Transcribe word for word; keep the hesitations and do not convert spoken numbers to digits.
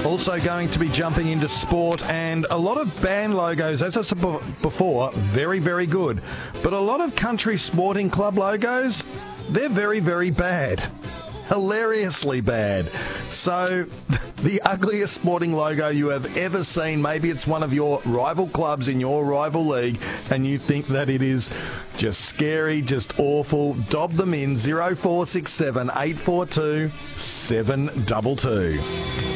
Also going to be jumping into sport, and a lot of band logos, as I said before, very, very good. But a lot of country sporting club logos, they're very, very bad. Hilariously bad. So, the ugliest sporting logo you have ever seen, maybe it's one of your rival clubs in your rival league, and you think that it is just scary, just awful. Dob them in zero four six seven, eight four two, seven two two.